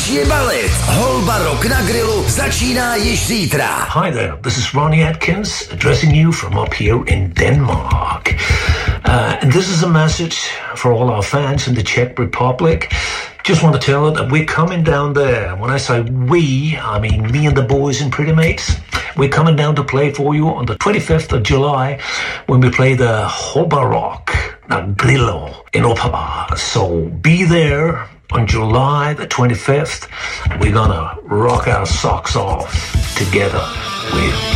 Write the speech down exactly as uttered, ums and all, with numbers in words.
Začni balit. Holba Rock na grilu začíná již zítra. Hi there, this is Ronnie Atkins addressing you from up here in Denmark. Uh, and this is a message for all our fans in the Czech Republic. Just want to tell you that we're coming down there. When I say we, I mean me and the boys in Pretty Mates. We're coming down to play for you on the twenty-fifth of July when we play the Holba Rock na Grillo in Opava. So be there on July the twenty-fifth. We're gonna rock our socks off together with